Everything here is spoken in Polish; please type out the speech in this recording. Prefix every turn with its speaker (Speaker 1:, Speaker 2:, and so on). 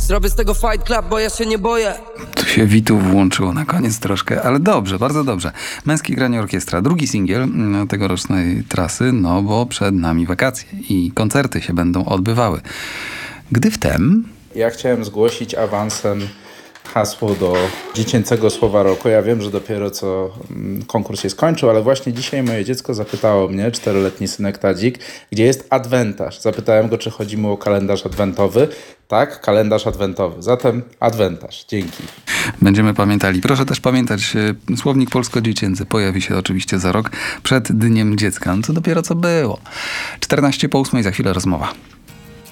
Speaker 1: Zrobię z tego Fight Club, bo ja się nie boję.
Speaker 2: Tu się Witu włączyło na koniec troszkę, ale dobrze, bardzo dobrze. Męskie Granie Orkiestra, drugi singiel tegorocznej trasy, no bo przed nami wakacje i koncerty się będą odbywały. Gdy wtem...
Speaker 3: Ja chciałem zgłosić awansem hasło do dziecięcego słowa roku. Ja wiem, że dopiero co konkurs się skończył, ale właśnie dzisiaj moje dziecko zapytało mnie, 4-letni synek Tadzik, gdzie jest adwentarz. Zapytałem go, czy chodzi mu o kalendarz adwentowy. Tak, kalendarz adwentowy. Zatem adwentarz. Dzięki.
Speaker 2: Będziemy pamiętali. Proszę też pamiętać, słownik polsko-dziecięcy pojawi się oczywiście za rok przed Dniem Dziecka. No to dopiero co było. 14 po 8, za chwilę rozmowa.